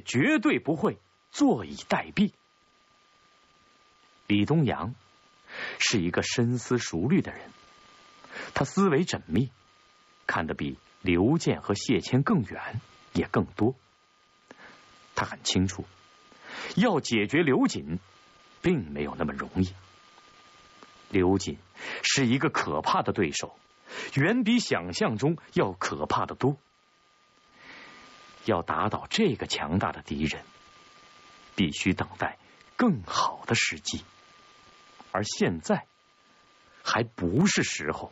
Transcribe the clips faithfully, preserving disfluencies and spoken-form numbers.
绝对不会坐以待毙。李东阳是一个深思熟虑的人，他思维缜密，看得比刘健和谢谦更远也更多。他很清楚，要解决刘瑾并没有那么容易。刘瑾是一个可怕的对手，远比想象中要可怕的多。要打倒这个强大的敌人，必须等待更好的时机，而现在还不是时候。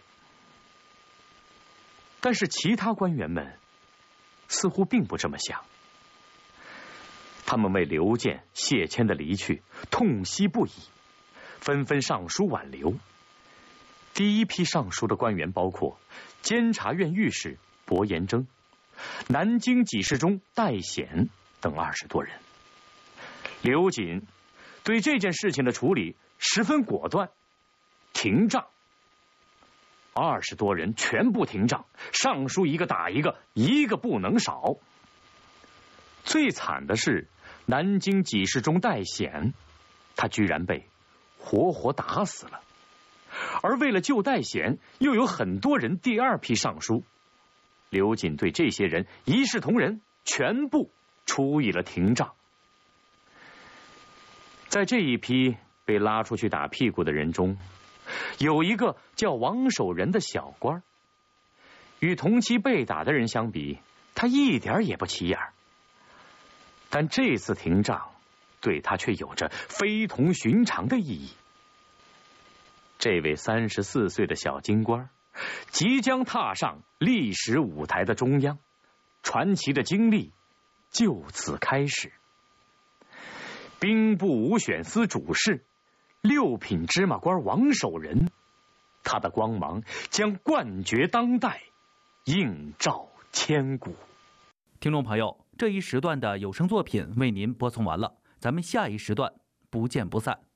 但是其他官员们似乎并不这么想，他们为刘健、谢谦的离去痛惜不已，纷纷上书挽留。第一批上书的官员包括监察院御史薄延征、南京给事中戴显等二十多人。刘瑾对这件事情的处理十分果断，停账。二十多人全部停账，上书一个打一个，一个不能少。最惨的是南京给事中戴显，他居然被活活打死了。而为了救戴显，又有很多人第二批上书。刘瑾对这些人一视同仁，全部处以了停账。在这一批被拉出去打屁股的人中，有一个叫王守仁的小官，与同期被打的人相比，他一点也不起眼。但这次停账对他却有着非同寻常的意义。这位三十四岁的小京官即将踏上历史舞台的中央，传奇的经历就此开始。兵部武选司主事、六品芝麻官王守仁，他的光芒将冠绝当代，映照千古。 听众朋友，这一时段的有声作品为您播送完了，咱们下一时段不见不散。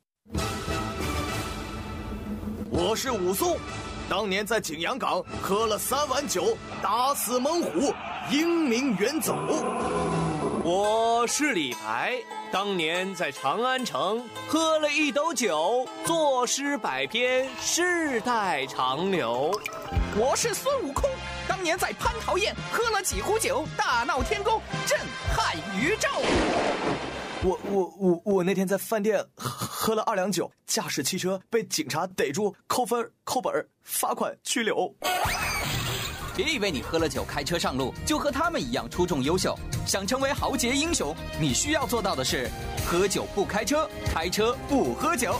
我是武松，当年在景阳冈喝了三碗酒，打死猛虎，英名远走。 我是李白，当年在长安城喝了一斗酒，作诗百篇，世代长流。 我是孙悟空，当年在蟠桃宴喝了几壶酒，大闹天宫，震撼宇宙。 我我我我那天在饭店喝了二两酒，驾驶汽车被警察逮住，扣分扣本罚款拘留。 别以为你喝了酒开车上路就和他们一样出众优秀，想成为豪杰英雄，你需要做到的是喝酒不开车，开车不喝酒。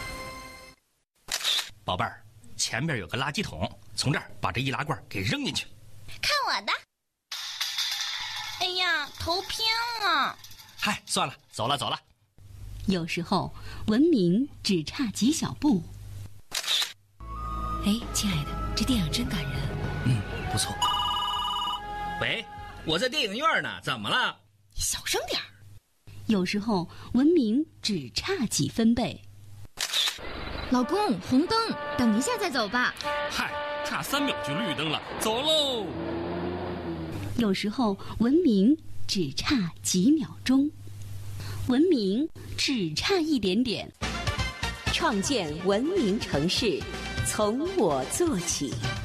宝贝儿，前面有个垃圾桶，从这儿把这易拉罐给扔进去。 看我的！哎呀，头偏了。 嗨，算了，走了走了。 有时候文明只差几小步。哎，亲爱的，这电影真感人。 嗯，不错。喂，我在电影院呢，怎么了？ 小声点儿。有时候文明只差几分贝。 老公，红灯，等一下再走吧。 嗨，差三秒就绿灯了，走喽。 有时候文明只差几秒钟，文明只差一点点。 创建文明城市，从我做起。